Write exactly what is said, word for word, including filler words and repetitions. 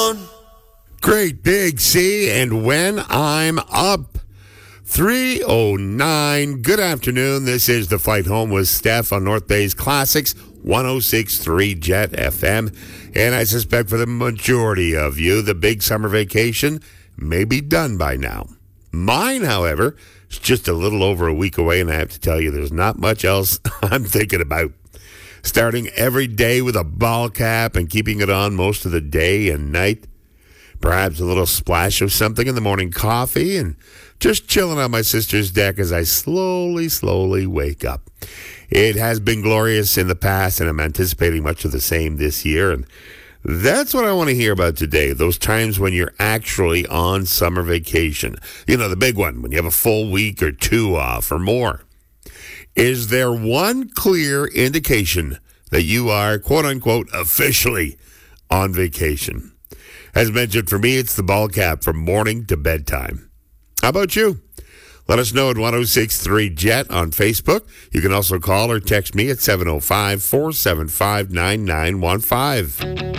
Great Big Sea, and When I'm Up. three oh nine. Good afternoon. This is The Flight Home with Steph on North Bay's Classics, one oh six point three Jet F M. And I suspect for the majority of you, the big summer vacation may be done by now. Mine, however, is just a little over a week away, and I have to tell you, there's not much else I'm thinking about. Starting every day with a ball cap and keeping it on most of the day and night. Perhaps a little splash of something in the morning coffee and just chilling on my sister's deck as I slowly, slowly wake up. It has been glorious in the past, and I'm anticipating much of the same this year. And that's what I want to hear about today, those times when you're actually on summer vacation. You know, the big one, when you have a full week or two off or more. Is there one clear indication that you are, quote-unquote, officially on vacation? As mentioned, for me, it's the ball cap from morning to bedtime. How about you? Let us know at one oh six point three Jet on Facebook. You can also call or text me at seven oh five, four seven five, nine nine one five.